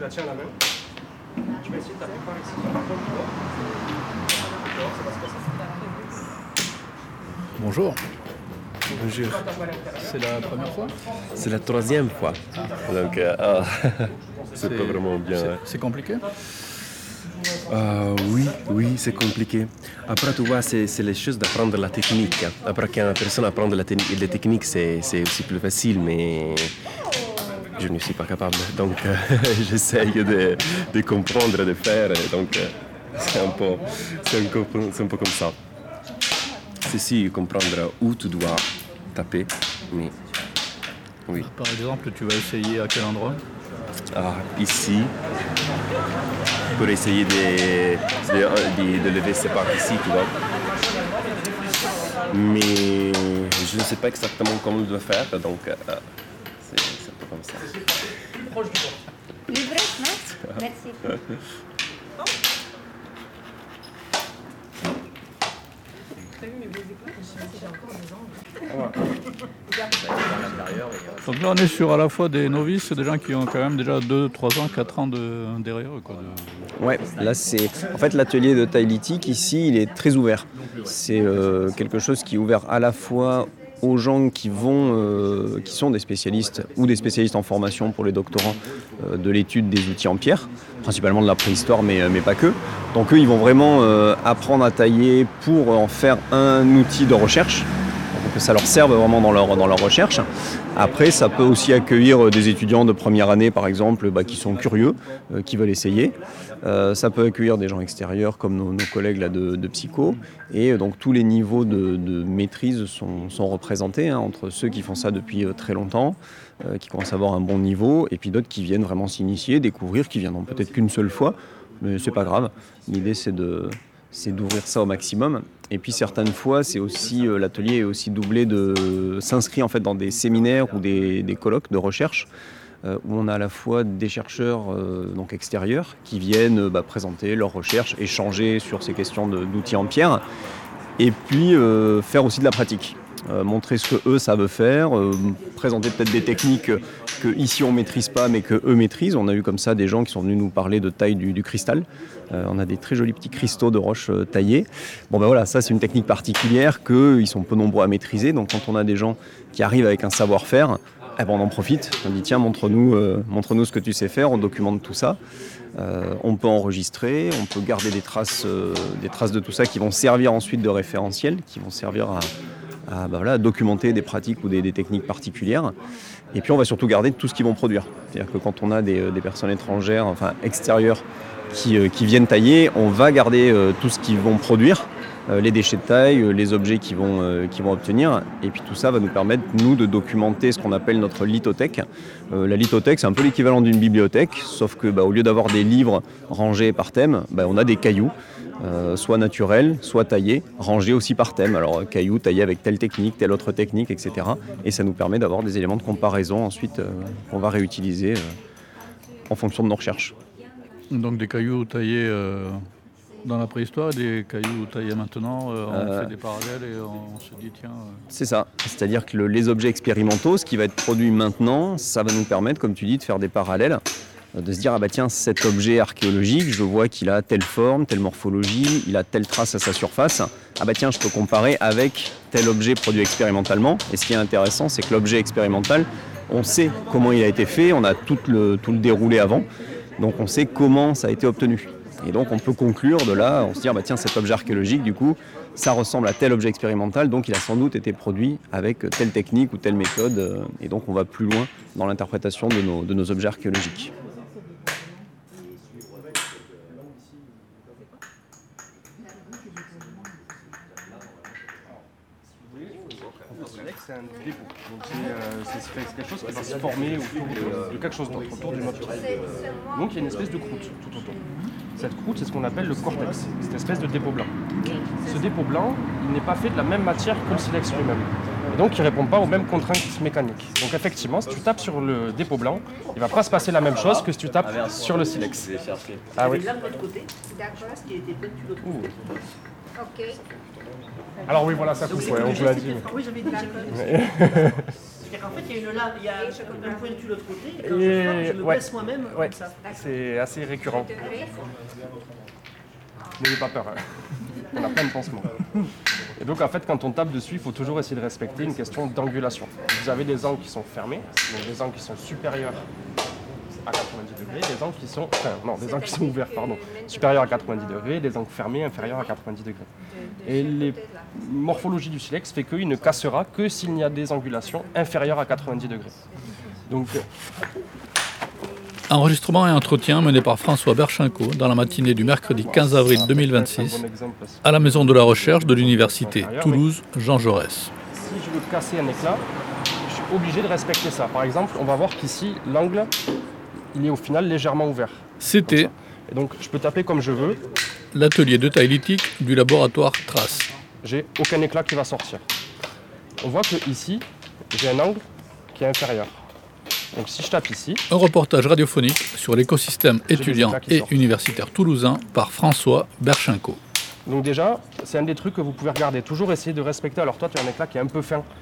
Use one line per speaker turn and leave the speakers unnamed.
la tiens à la main. Tu vas essayer de taper par ici.
Bonjour. C'est la première fois?
C'est la troisième fois. Donc, c'est pas vraiment bien.
C'est compliqué?
Oui, c'est compliqué. Après, tu vois, c'est les choses d'apprendre la technique. Après, quand une personne apprend les techniques, c'est aussi plus facile, mais je ne suis pas capable. Donc, j'essaye de comprendre, de faire. Donc, c'est un peu comme ça. C'est si comprendre où tu dois taper, mais oui.
Par exemple, tu vas essayer à quel endroit?
Ici, pour essayer de lever ces parts ici, tu vois. Mais je ne sais pas exactement comment je dois faire, donc c'est un peu comme ça.
L'ivresse, non? Merci.
Donc là, on est sur à la fois des novices, des gens qui ont quand même déjà 2, 3 ans, 4 ans derrière eux.
Ouais, là c'est... En fait, l'atelier de taille lithique, ici, il est très ouvert. C'est quelque chose qui est ouvert à la fois aux gens qui sont des spécialistes ou des spécialistes en formation pour les doctorants de l'étude des outils en pierre, principalement de la préhistoire, mais pas que. Donc eux, ils vont vraiment apprendre à tailler pour en faire un outil de recherche, pour que ça leur serve vraiment dans leur recherche. Après, ça peut aussi accueillir des étudiants de première année, par exemple, qui sont curieux, qui veulent essayer. Ça peut accueillir des gens extérieurs, comme nos collègues là, de psycho. Et donc, tous les niveaux de maîtrise sont représentés, entre ceux qui font ça depuis très longtemps, qui commencent à avoir un bon niveau, et puis d'autres qui viennent vraiment s'initier, découvrir, qui viendront peut-être qu'une seule fois, mais c'est pas grave. L'idée, c'est d'ouvrir ça au maximum. Et puis certaines fois, c'est aussi l'atelier est aussi doublé s'inscrit en fait dans des séminaires ou des colloques de recherche où on a à la fois des chercheurs donc extérieurs qui viennent présenter leurs recherches, échanger sur ces questions d'outils en pierre, et puis faire aussi de la pratique. Montrer ce que eux savent faire, présenter peut-être des techniques que ici on maîtrise pas mais que eux maîtrisent. On a eu comme ça des gens qui sont venus nous parler de taille du cristal. On a des très jolis petits cristaux de roche taillés. Bon ben voilà, ça c'est une technique particulière qu'ils sont peu nombreux à maîtriser. Donc quand on a des gens qui arrivent avec un savoir-faire, on en profite. On dit tiens, montre-nous ce que tu sais faire, on documente tout ça. On peut enregistrer, on peut garder des traces de tout ça qui vont servir ensuite de référentiel, qui vont servir à documenter des pratiques ou des techniques particulières. Et puis on va surtout garder tout ce qu'ils vont produire. C'est-à-dire que quand on a des personnes étrangères, enfin extérieures, qui viennent tailler, on va garder tout ce qu'ils vont produire, les déchets de taille, les objets qu'ils vont obtenir. Et puis tout ça va nous permettre, nous, de documenter ce qu'on appelle notre lithothèque. La lithothèque, c'est un peu l'équivalent d'une bibliothèque, sauf que au lieu d'avoir des livres rangés par thème, on a des cailloux, soit naturels, soit taillés, rangés aussi par thème. Alors cailloux taillés avec telle technique, telle autre technique, etc. Et ça nous permet d'avoir des éléments de comparaison ensuite qu'on va réutiliser en fonction de nos recherches.
Donc des cailloux taillés dans la préhistoire et des cailloux taillés maintenant, on fait des parallèles et on se dit tiens...
C'est ça, c'est-à-dire que les objets expérimentaux, ce qui va être produit maintenant, ça va nous permettre, comme tu dis, de faire des parallèles, de se dire tiens, cet objet archéologique, je vois qu'il a telle forme, telle morphologie, il a telle trace à sa surface, tiens, je peux comparer avec tel objet produit expérimentalement. Et ce qui est intéressant, c'est que l'objet expérimental, on sait comment il a été fait, on a tout le déroulé avant. Donc on sait comment ça a été obtenu. Et donc on peut conclure de là, on se dit tiens, cet objet archéologique, du coup, ça ressemble à tel objet expérimental, donc il a sans doute été produit avec telle technique ou telle méthode. Et donc on va plus loin dans l'interprétation de nos objets archéologiques.
C'est un dépôt. Donc c'est quelque chose qui va se former autour de quelque chose d'autre, autour d'une autre chose. Donc il y a une espèce de croûte tout autour. Cette croûte, c'est ce qu'on appelle le cortex, cette espèce de dépôt blanc. Ce dépôt blanc, il n'est pas fait de la même matière que le silex lui-même. Et donc il ne répond pas aux mêmes contraintes mécaniques. Donc effectivement, si tu tapes sur le dépôt blanc, il ne va pas se passer la même chose que si tu tapes sur le silex. Ah oui.
Là de l'autre côté, d'accord, ce qui était peut-être de l'autre côté. Ok.
Alors oui, voilà, ça coupe, on vous l'a dit.
Oui, j'avais dit.
C'est-à-dire qu'en fait, il y a une lame, il y a un pointu de l'autre côté, et quand
Et
je frappe, je le
ouais.
baisse moi-même
Ouais,
comme ça.
c'est assez récurrent. N'ayez pas peur, hein. On a plein de pansements. Et donc en fait, quand on tape dessus, il faut toujours essayer de respecter une question d'angulation. Vous avez des angles qui sont fermés, donc des angles qui sont supérieurs à 90 degrés, des angles qui sont, des angles qui sont ouverts, pardon, supérieurs à 90 degrés, des angles fermés inférieurs à 90 degrés. Et les morphologies du silex fait qu'il ne cassera que s'il y a des angulations inférieures à 90 degrés. Donc
Enregistrement et entretien mené par François Berchenko dans la matinée du mercredi 15 avril 2026 à la Maison de la Recherche de l'Université Toulouse Jean Jaurès.
Si je veux casser un éclat, je suis obligé de respecter ça. Par exemple, on va voir qu'ici, l'angle, il est au final légèrement ouvert.
C'était
Et donc, je peux taper comme je veux.
l'atelier de taille lithique du laboratoire Trace.
J'ai aucun éclat qui va sortir. On voit que ici, j'ai un angle qui est inférieur. Donc si je tape ici,
Un reportage radiophonique sur l'écosystème étudiant
éclats qui
et
sortent.
universitaire toulousain par François Berchenko.
donc déjà, c'est un des trucs que vous pouvez regarder. Toujours essayer de respecter. Alors toi, tu as un éclat qui est un peu fin.